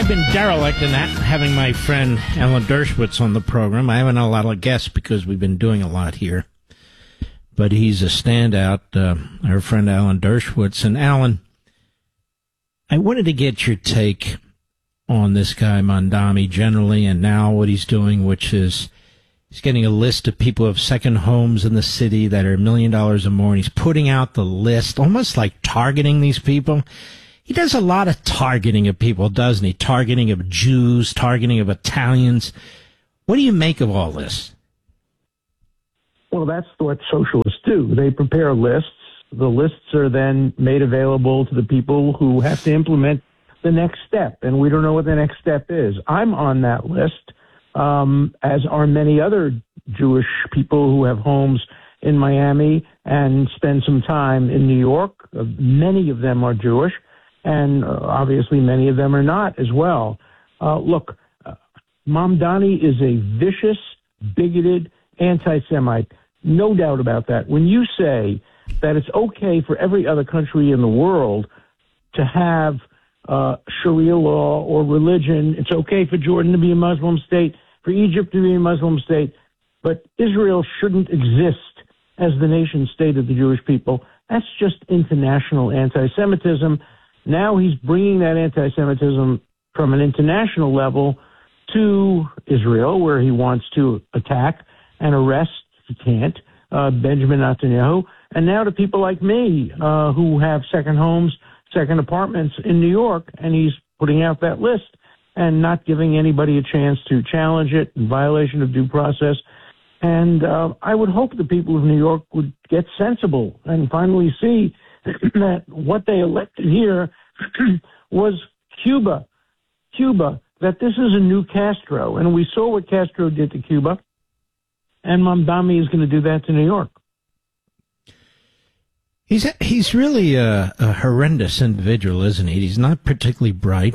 I've been derelict in that, having my friend Alan Dershowitz on the program. I haven't had a lot of guests because we've been doing a lot here. But he's a standout, our friend Alan Dershowitz. And Alan, I wanted to get your take on this guy Mamdani generally, and now what he's doing, which is he's getting a list of people who have second homes in the city that are $1 million or more, and he's putting out the list, almost like targeting these people. He does a lot of targeting of people, doesn't he? Targeting of Jews, targeting of Italians. What do you make of all this? Well, that's what socialists do. They prepare lists. The lists are then made available to the people who have to implement the next step, and we don't know what the next step is. I'm on that list, as are many other Jewish people who have homes in Miami and spend some time in New York. Many of them are Jewish, and obviously many of them are not as well. Look, Mamdani is a vicious, bigoted anti-Semite. No doubt about that. When you say that it's okay for every other country in the world to have Sharia law or religion, it's okay for Jordan to be a Muslim state, for Egypt to be a Muslim state, but Israel shouldn't exist as the nation state of the Jewish people. That's just international anti-Semitism. Now he's bringing that anti-Semitism from an international level to Israel, where he wants to attack and arrest, he can't, Benjamin Netanyahu, and now to people like me who have second homes, second apartments in New York, and he's putting out that list and not giving anybody a chance to challenge it in violation of due process. And I would hope the people of New York would get sensible and finally see that what they elected here was Cuba, that this is a new Castro. And we saw what Castro did to Cuba, and Mamdani is going to do that to New York. He's really a horrendous individual, isn't he? He's not particularly bright.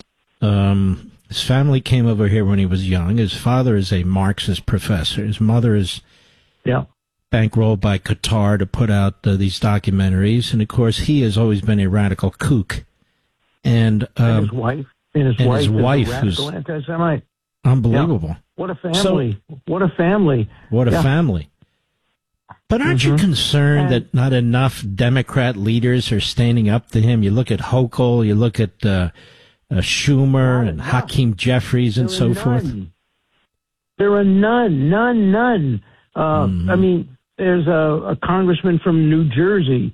His family came over here when he was young. His father is a Marxist professor. His mother is bankrolled by Qatar to put out these documentaries. And, of course, he has always been a radical kook. And his wife is a radical anti-Semite. Unbelievable. Yeah. What a family. What a family. What a family. But aren't you concerned that not enough Democrat leaders are standing up to him? You look at Hochul, you look at Schumer and Hakeem Jeffries and so forth. There are none. I mean, there's a congressman from New Jersey.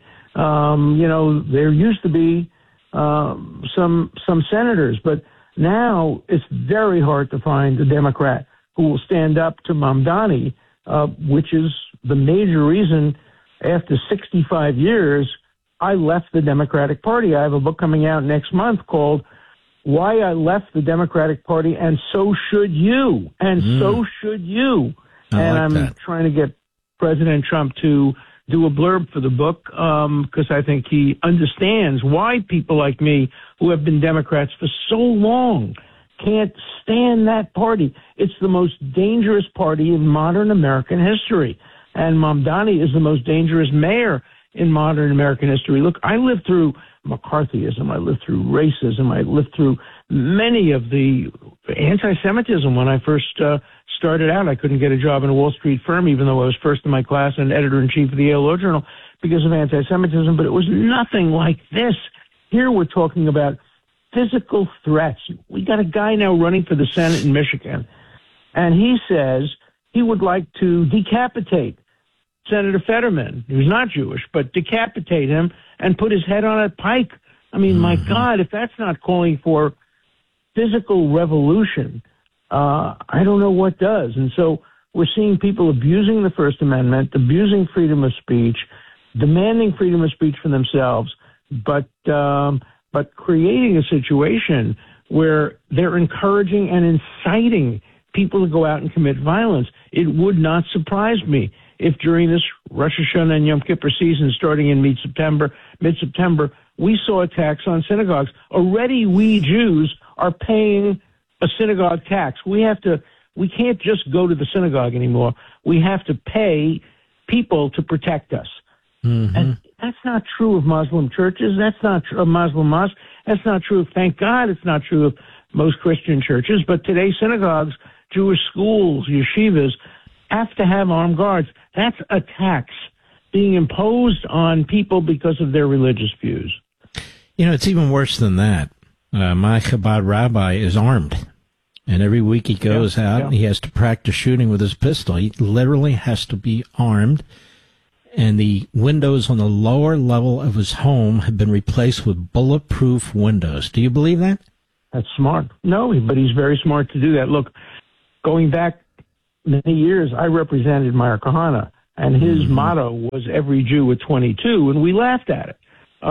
There used to be some senators, but now it's very hard to find a Democrat who will stand up to Mamdani, which is the major reason after 65 years I left the Democratic Party. I have a book coming out next month called Why I Left the Democratic Party, and So Should You. And so should you. I'm trying to get President Trump to do a blurb for the book because I think he understands why people like me who have been Democrats for so long can't stand that party. It's the most dangerous party in modern American history. And Mamdani is the most dangerous mayor in modern American history. Look, I lived through McCarthyism. I lived through racism. I lived through many of the anti-Semitism when I first started out. I couldn't get a job in a Wall Street firm, even though I was first in my class and editor-in-chief of the Yale Law Journal because of anti-Semitism. But it was nothing like this. Here we're talking about physical threats. We got a guy now running for the Senate in Michigan, and he says he would like to decapitate Senator Fetterman, who's not Jewish, but decapitate him and put his head on a pike. I mean, my God, if that's not calling for physical revolution, I don't know what does. And so we're seeing people abusing the First Amendment, abusing freedom of speech, demanding freedom of speech for themselves, but creating a situation where they're encouraging and inciting people to go out and commit violence. It would not surprise me if during this Rosh Hashanah and Yom Kippur season, starting in mid-September, we saw attacks on synagogues. Already we Jews are paying a synagogue tax. We can't just go to the synagogue anymore. We have to pay people to protect us. And that's not true of Muslim churches. That's not true of Muslim mosques. That's not true of, thank God, it's not true of most Christian churches, but today synagogues, Jewish schools, yeshivas have to have armed guards. That's a tax being imposed on people because of their religious views. You know, it's even worse than that. My Chabad rabbi is armed, and every week he goes out and he has to practice shooting with his pistol. He literally has to be armed, and the windows on the lower level of his home have been replaced with bulletproof windows. Do you believe that? That's smart. No, but he's very smart to do that. Look, going back many years, I represented Meir Kahane, and his motto was every Jew at 22, and we laughed at it.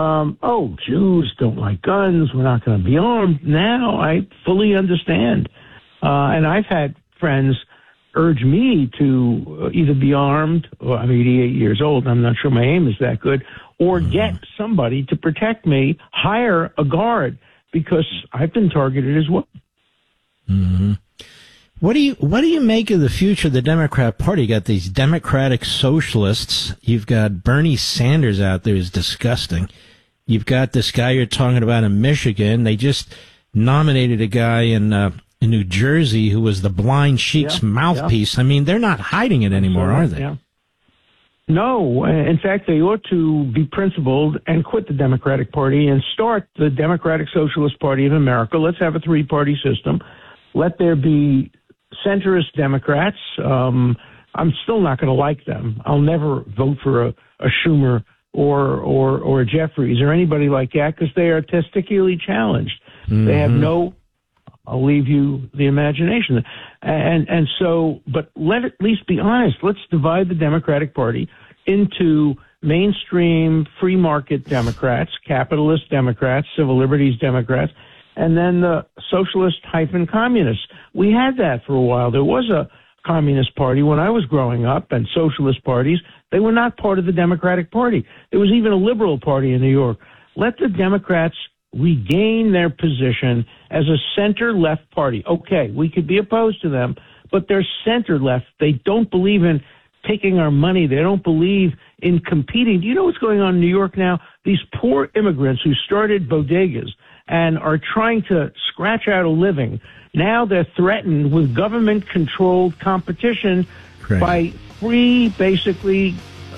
Jews don't like guns. We're not going to be armed. Now I fully understand. And I've had friends urge me to either be armed, or I'm 88 years old, I'm not sure my aim is that good, or get somebody to protect me, hire a guard, because I've been targeted as well. Mm-hmm. What do you make of the future of the Democrat Party? You got these Democratic socialists. You've got Bernie Sanders out there who's disgusting. You've got this guy you're talking about in Michigan. They just nominated a guy in New Jersey who was the blind sheik's mouthpiece. I mean, they're not hiding it anymore, are they? Yeah. No. In fact, they ought to be principled and quit the Democratic Party and start the Democratic Socialist Party of America. Let's have a three-party system. Let there be centrist Democrats. I'm still not going to like them. I'll never vote for a Schumer or a Jeffries or anybody like that because they are testicularly challenged. Mm-hmm. They have no. I'll leave you the imagination. And so, but let at least be honest. Let's divide the Democratic Party into mainstream free market Democrats, capitalist Democrats, civil liberties Democrats, and then the socialist-communists. We had that for a while. There was a Communist Party when I was growing up, and socialist parties. They were not part of the Democratic Party. There was even a liberal party in New York. Let the Democrats regain their position as a center-left party. Okay, we could be opposed to them, but they're center-left. They don't believe in taking our money. They don't believe in competing. Do you know what's going on in New York now? These poor immigrants who started bodegas and are trying to scratch out a living, now they're threatened with government-controlled competition by free, basically,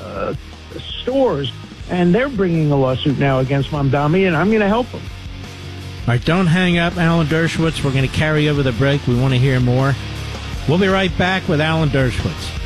stores. And they're bringing a lawsuit now against Mamdani, and I'm going to help them. All right, don't hang up, Alan Dershowitz. We're going to carry over the break. We want to hear more. We'll be right back with Alan Dershowitz.